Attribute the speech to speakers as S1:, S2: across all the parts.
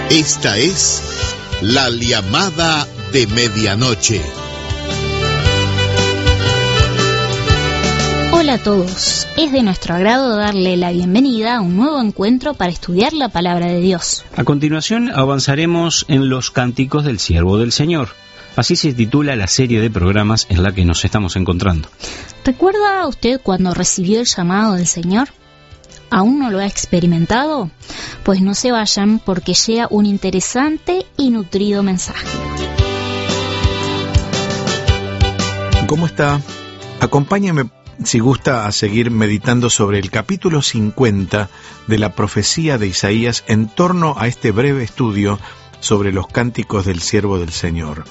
S1: Esta es la llamada de medianoche.
S2: Hola a todos, es de nuestro agrado darle la bienvenida a un nuevo encuentro para estudiar la Palabra de Dios.
S3: A continuación avanzaremos en los cánticos del siervo del Señor. Así se titula la serie de programas en la que nos estamos encontrando.
S2: ¿Recuerda usted cuando recibió el llamado del Señor? ¿Aún no lo ha experimentado? Pues no se vayan porque llega un interesante y nutrido mensaje.
S4: ¿Cómo está? Acompáñeme, si gusta, a seguir meditando sobre el capítulo 50 de la profecía de Isaías en torno a este breve estudio sobre los cánticos del siervo del Señor.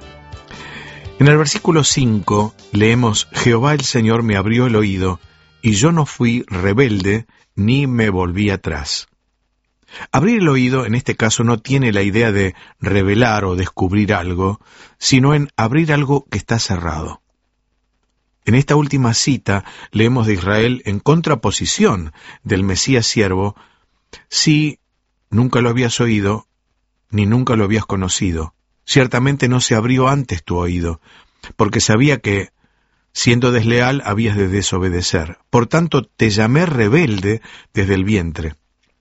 S4: En el versículo 5 leemos: Jehová el Señor me abrió el oído, y yo no fui rebelde, ni me volví atrás. Abrir el oído, en este caso, no tiene la idea de revelar o descubrir algo, sino en abrir algo que está cerrado. En esta última cita leemos de Israel en contraposición del Mesías siervo: si nunca lo habías oído, ni nunca lo habías conocido, ciertamente no se abrió antes tu oído, porque sabía que, siendo desleal, habías de desobedecer. Por tanto, te llamé rebelde desde el vientre.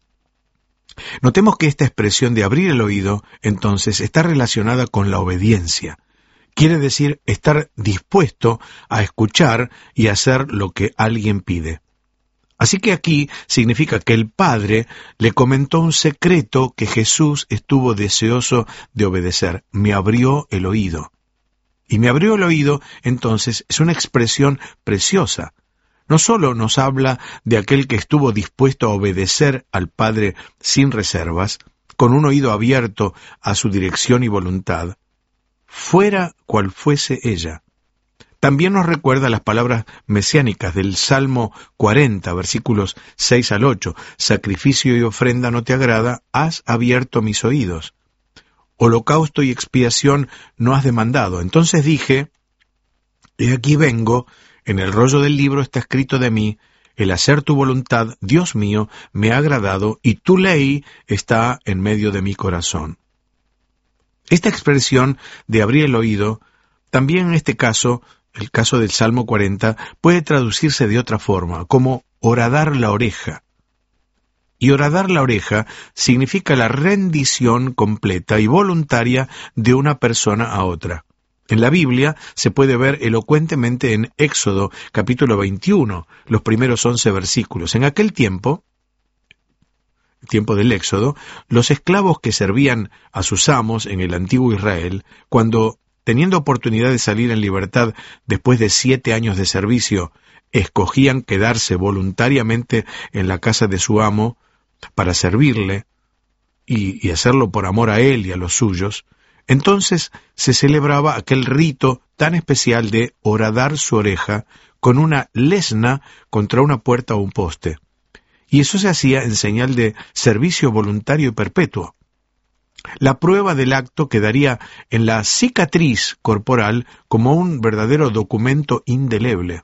S4: Notemos que esta expresión de abrir el oído, entonces, está relacionada con la obediencia. Quiere decir estar dispuesto a escuchar y hacer lo que alguien pide. Así que aquí significa que el Padre le comentó un secreto que Jesús estuvo deseoso de obedecer. Me abrió el oído. Y me abrió el oído, entonces, es una expresión preciosa. No solo nos habla de aquel que estuvo dispuesto a obedecer al Padre sin reservas, con un oído abierto a su dirección y voluntad, fuera cual fuese ella. También nos recuerda las palabras mesiánicas del Salmo 40, versículos 6 al 8. Sacrificio y ofrenda no te agrada, has abierto mis oídos. Holocausto y expiación no has demandado. Entonces dije: he aquí vengo, en el rollo del libro está escrito de mí, el hacer tu voluntad, Dios mío, me ha agradado, y tu ley está en medio de mi corazón. Esta expresión de abrir el oído, también en este caso, el caso del Salmo 40, puede traducirse de otra forma, como horadar la oreja. Y horadar la oreja significa la rendición completa y voluntaria de una persona a otra. En la Biblia se puede ver elocuentemente en Éxodo, capítulo 21, los primeros 11 versículos. En aquel tiempo, el tiempo del Éxodo, los esclavos que servían a sus amos en el antiguo Israel, cuando, teniendo oportunidad de salir en libertad después de 7 años de servicio, escogían quedarse voluntariamente en la casa de su amo para servirle y hacerlo por amor a él y a los suyos, entonces se celebraba aquel rito tan especial de horadar su oreja con una lesna contra una puerta o un poste. Y eso se hacía en señal de servicio voluntario y perpetuo. La prueba del acto quedaría en la cicatriz corporal como un verdadero documento indeleble.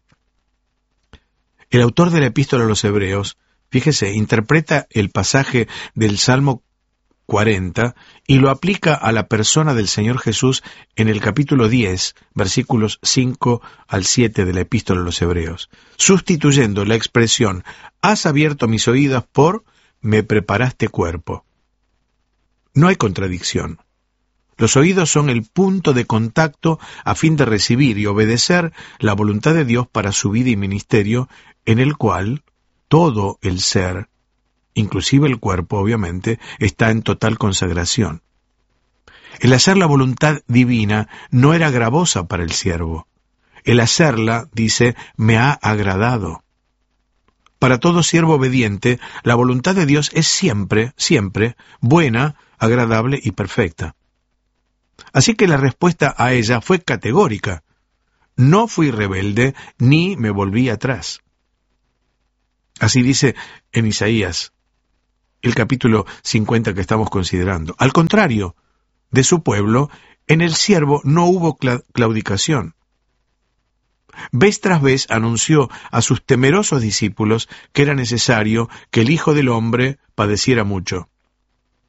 S4: El autor de la Epístola a los Hebreos, fíjese, interpreta el pasaje del Salmo 40 y lo aplica a la persona del Señor Jesús en el capítulo 10, versículos 5 al 7 de la Epístola a los Hebreos, sustituyendo la expresión «has abierto mis oídos» por «me preparaste cuerpo». No hay contradicción. Los oídos son el punto de contacto a fin de recibir y obedecer la voluntad de Dios para su vida y ministerio, en el cual todo el ser, inclusive el cuerpo, obviamente, está en total consagración. El hacer la voluntad divina no era gravosa para el siervo. El hacerla, dice, me ha agradado. Para todo siervo obediente, la voluntad de Dios es siempre, siempre, buena, agradable y perfecta. Así que la respuesta a ella fue categórica. No fui rebelde, ni me volví atrás. Así dice en Isaías, el capítulo 50 que estamos considerando. Al contrario, de su pueblo, en el siervo no hubo claudicación. Vez tras vez anunció a sus temerosos discípulos que era necesario que el Hijo del Hombre padeciera mucho.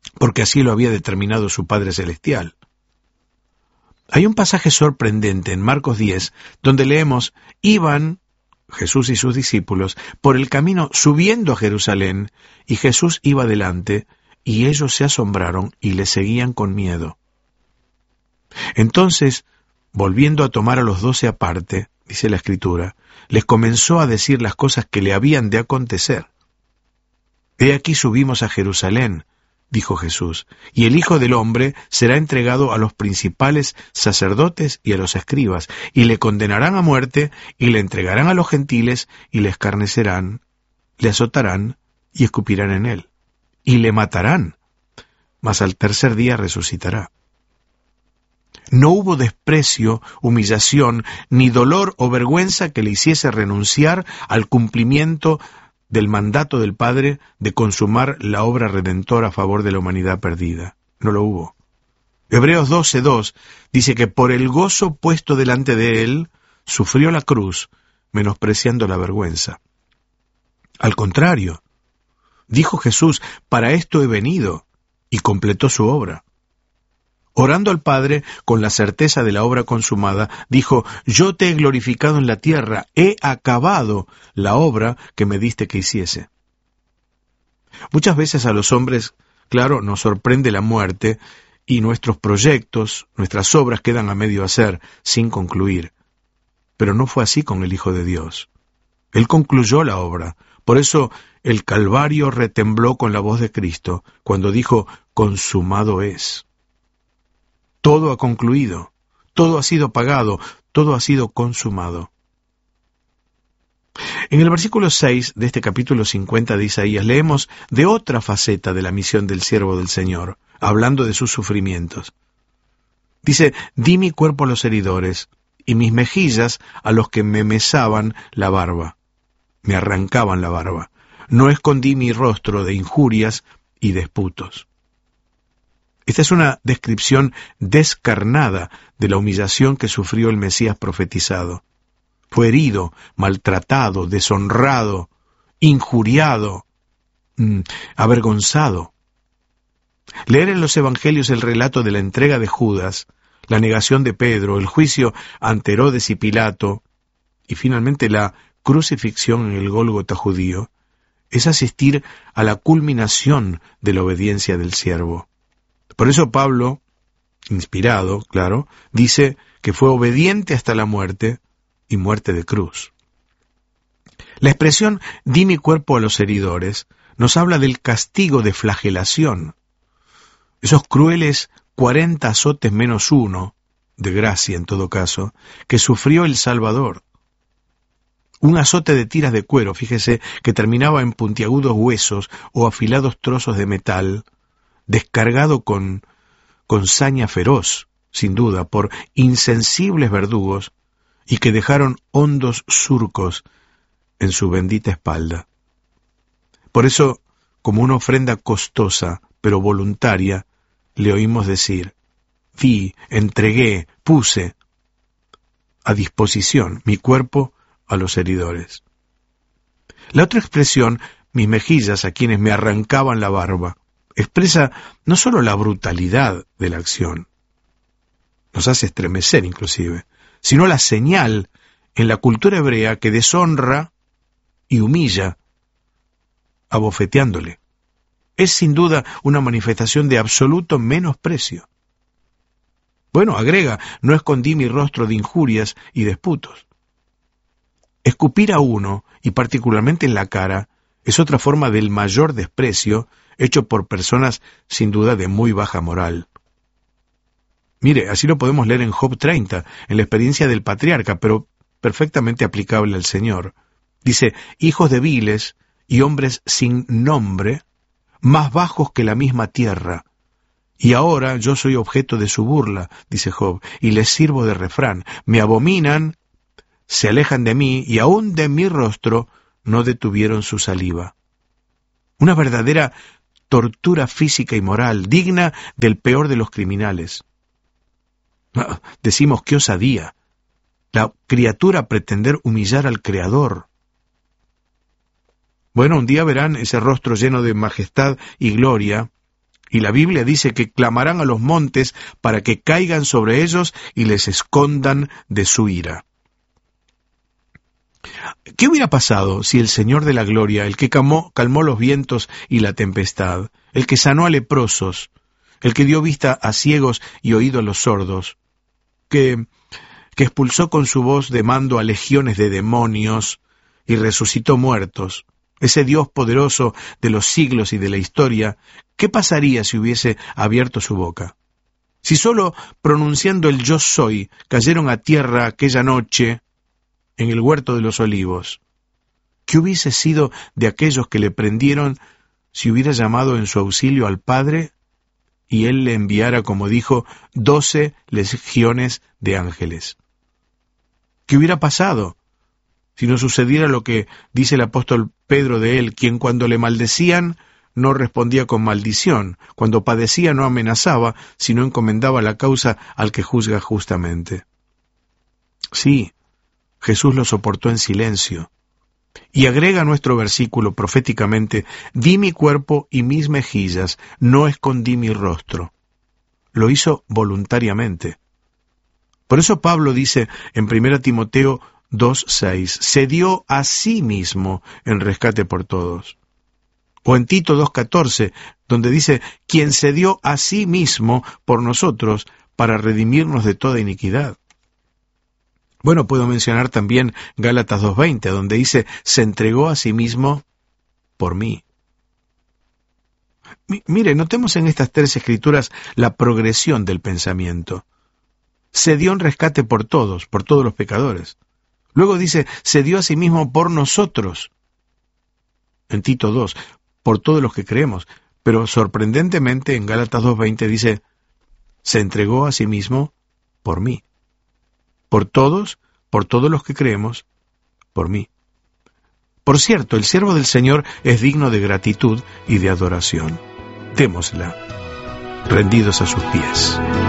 S4: porque así lo había determinado su Padre Celestial. Hay un pasaje sorprendente en Marcos 10, donde leemos: iban Jesús y sus discípulos por el camino subiendo a Jerusalén, y Jesús iba delante, y ellos se asombraron y le seguían con miedo. Entonces, volviendo a tomar a los 12 aparte, dice la Escritura, les comenzó a decir las cosas que le habían de acontecer. He aquí subimos a Jerusalén, dijo Jesús, y el Hijo del Hombre será entregado a los principales sacerdotes y a los escribas, y le condenarán a muerte, y le entregarán a los gentiles, y le escarnecerán, le azotarán, y escupirán en él, y le matarán, mas al tercer día resucitará. No hubo desprecio, humillación, ni dolor o vergüenza que le hiciese renunciar al cumplimiento del mandato del Padre de consumar la obra redentora a favor de la humanidad perdida. No lo hubo. Hebreos 12:2 dice que por el gozo puesto delante de él, sufrió la cruz, menospreciando la vergüenza. Al contrario, dijo Jesús: para esto he venido, y completó su obra. Orando al Padre con la certeza de la obra consumada, dijo: yo te he glorificado en la tierra, he acabado la obra que me diste que hiciese. Muchas veces a los hombres, claro, nos sorprende la muerte y nuestros proyectos, nuestras obras quedan a medio hacer, sin concluir. Pero no fue así con el Hijo de Dios. Él concluyó la obra. Por eso el Calvario retembló con la voz de Cristo cuando dijo: consumado es. Todo ha concluido, todo ha sido pagado, todo ha sido consumado. En el versículo 6 de este capítulo 50 de Isaías leemos de otra faceta de la misión del siervo del Señor, hablando de sus sufrimientos. Dice: di mi cuerpo a los heridores, y mis mejillas a los que me mesaban la barba, me arrancaban la barba. No escondí mi rostro de injurias y disputos. Esta es una descripción descarnada de la humillación que sufrió el Mesías profetizado. Fue herido, maltratado, deshonrado, injuriado, avergonzado. Leer en los Evangelios el relato de la entrega de Judas, la negación de Pedro, el juicio ante Herodes y Pilato, y finalmente la crucifixión en el Gólgota judío, es asistir a la culminación de la obediencia del siervo. Por eso Pablo, inspirado, claro, dice que fue obediente hasta la muerte y muerte de cruz. La expresión «di mi cuerpo a los heridores» nos habla del castigo de flagelación. Esos crueles 40 azotes menos uno, de gracia en todo caso, que sufrió el Salvador. Un azote de tiras de cuero, fíjese, que terminaba en puntiagudos huesos o afilados trozos de metal, descargado con saña feroz, sin duda, por insensibles verdugos, y que dejaron hondos surcos en su bendita espalda. Por eso, como una ofrenda costosa, pero voluntaria, le oímos decir: di, entregué, puse a disposición mi cuerpo a los heridores. La otra expresión, mis mejillas a quienes me arrancaban la barba, expresa no solo la brutalidad de la acción, nos hace estremecer inclusive, sino la señal en la cultura hebrea que deshonra y humilla abofeteándole. Es sin duda una manifestación de absoluto menosprecio. Bueno, agrega: no escondí mi rostro de injurias y disputos. Escupir a uno, y particularmente en la cara, es otra forma del mayor desprecio hecho por personas sin duda de muy baja moral. Mire, así lo podemos leer en Job 30, en la experiencia del patriarca, pero perfectamente aplicable al Señor. Dice: hijos de viles y hombres sin nombre, más bajos que la misma tierra. Y ahora yo soy objeto de su burla, dice Job, y les sirvo de refrán. Me abominan, se alejan de mí, y aún de mi rostro no detuvieron su saliva. Una verdadera tortura física y moral, digna del peor de los criminales. Decimos: qué osadía. La criatura pretender humillar al Creador. Bueno, un día verán ese rostro lleno de majestad y gloria, Y la Biblia dice que clamarán a los montes para que caigan sobre ellos y les escondan de su ira. ¿Qué hubiera pasado si el Señor de la Gloria, el que calmó los vientos y la tempestad, el que sanó a leprosos, el que dio vista a ciegos y oído a los sordos, que expulsó con su voz de mando a legiones de demonios y resucitó muertos, ese Dios poderoso de los siglos y de la historia, ¿qué pasaría si hubiese abierto su boca? Si solo pronunciando el yo soy cayeron a tierra aquella noche en el huerto de los olivos, ¿qué hubiese sido de aquellos que le prendieron si hubiera llamado en su auxilio al Padre y él le enviara, como dijo, 12 legiones de ángeles? ¿Qué hubiera pasado si no sucediera lo que dice el apóstol Pedro de él, quien cuando le maldecían no respondía con maldición, cuando padecía no amenazaba, sino encomendaba la causa al que juzga justamente? Sí, Jesús lo soportó en silencio. Y agrega nuestro versículo proféticamente, di mi cuerpo y mis mejillas, no escondí mi rostro. Lo hizo voluntariamente. Por eso Pablo dice en 1 Timoteo 2:6, se dio a sí mismo en rescate por todos. O en Tito 2:14, donde dice, quien se dio a sí mismo por nosotros para redimirnos de toda iniquidad. Bueno, puedo mencionar también Gálatas 2:20, donde dice, se entregó a sí mismo por mí. Mire, notemos en estas 3 escrituras la progresión del pensamiento. Se dio en rescate por todos los pecadores. Luego dice, se dio a sí mismo por nosotros. En Tito 2, por todos los que creemos. Pero sorprendentemente en Gálatas 2:20 dice, se entregó a sí mismo por mí. Por todos los que creemos, por mí. Por cierto, el siervo del Señor es digno de gratitud y de adoración. Démosla, rendidos a sus pies.